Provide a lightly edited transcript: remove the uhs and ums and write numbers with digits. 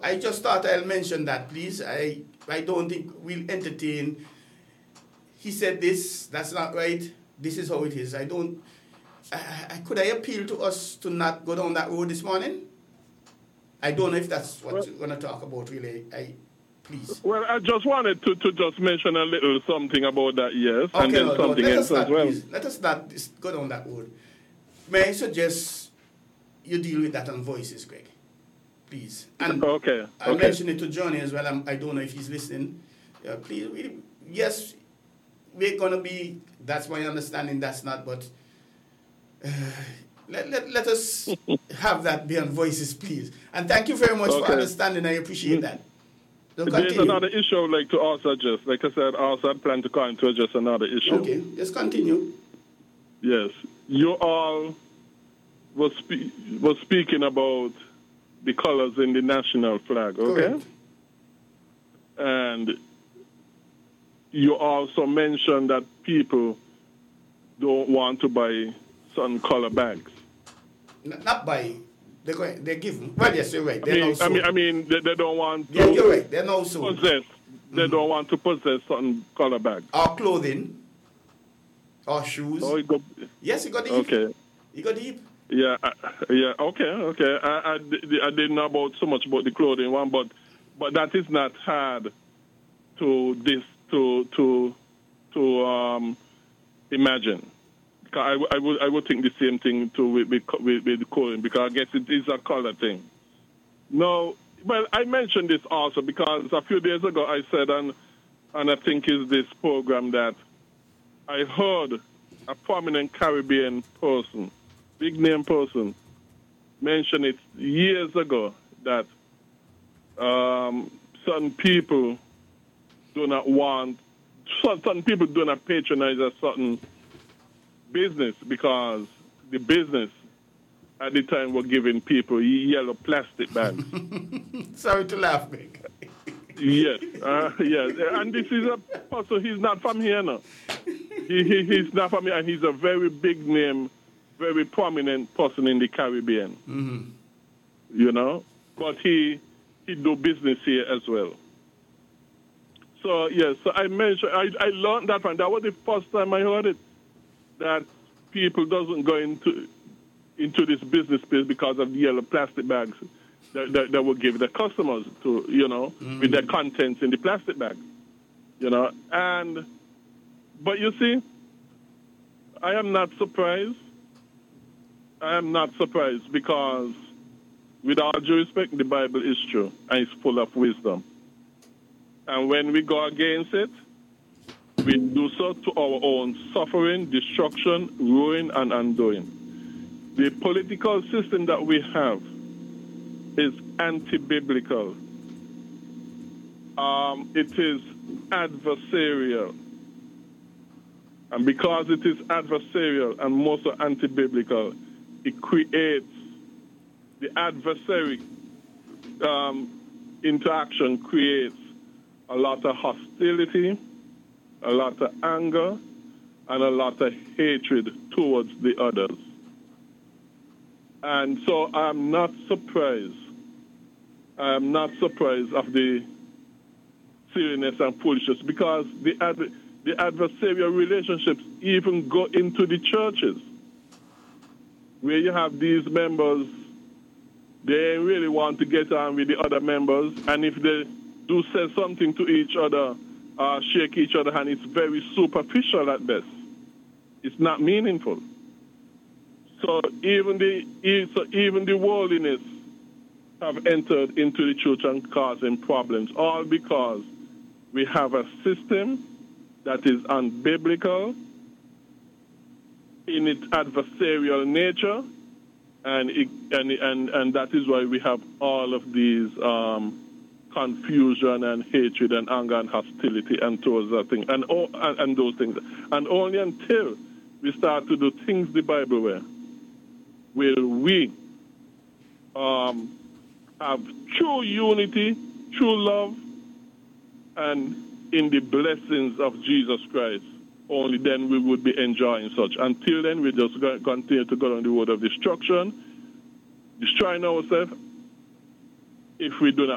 I just thought I'll mention that, please. I don't think we'll entertain. He said this, that's not right. This is how it is. Could I appeal to us to not go down that road this morning? I don't know if that's what you're going to talk about, really. Please. Well, I just wanted to just mention a little something about that, yes, okay, and then something else as well. Please. Let us not go down that road. May I suggest you deal with that on Voices, Greg? Please. And okay. I mentioned it to Johnny as well. I don't know if he's listening. Please, yes, we're going to be, that's my understanding, that's not, but let us have that be on Voices, please. And thank you very much for understanding. I appreciate that. So there's another issue I would like to also address. Like I said, I also plan to come to address another issue. Okay, just continue. Yes. You all was speaking about the colors in the national flag, okay? Correct. And you also mentioned that people don't want to buy certain color bags. Not buy. They give them. Well, yes, you're right. I mean, they don't want to. Yeah, you're right. They're not sold. Possess. They don't want to possess certain color bags. Or clothing. Or shoes. Oh, yes, you got the heap. Okay. You got the heap. Yeah, okay. I didn't know about so much about the clothing one, but that is not hard to imagine. I would think the same thing with the clothing, because I guess it is a color thing. No, well, I mentioned this also because a few days ago I said, and I think it's this program, that I heard a prominent Caribbean person, big name person, mention it years ago, that certain people do not patronize a certain business because the business at the time were giving people yellow plastic bags. Sorry to laugh, Greg. Yes, yes. And this is a person, he's not from here now. He's not from here, and he's a very big name, very prominent person in the Caribbean. Mm-hmm. You know? But he do business here as well. So, yes, so I learned that one. That was the first time I heard it, that people doesn't go into this business space because of the yellow plastic bags that will give the customers to, with their contents in the plastic bag, but you see, I am not surprised. Because with all due respect, the Bible is true and it's full of wisdom. And when we go against it, we do so to our own suffering, destruction, ruin, and undoing. The political system that we have is anti-biblical. It is adversarial. And because it is adversarial and more so anti-biblical, it creates the adversary interaction creates a lot of hostility, a lot of anger, and a lot of hatred towards the others. And so I'm not surprised. I am not surprised of the silliness and foolishness, because the adversarial relationships even go into the churches, where you have these members, they really want to get on with the other members, and if they do say something to each other, shake each other hand, it's very superficial at best. It's not meaningful. So even the worldliness have entered into the church and causing problems, all because we have a system that is unbiblical in its adversarial nature, and that is why we have all of these confusion and hatred and anger and hostility and towards that thing and those things. And only until we start to do things the Bible way will we have true unity, true love, and in the blessings of Jesus Christ. Only then we would be enjoying such. Until then, we just continue to go on the road of destruction, destroying ourselves if we do not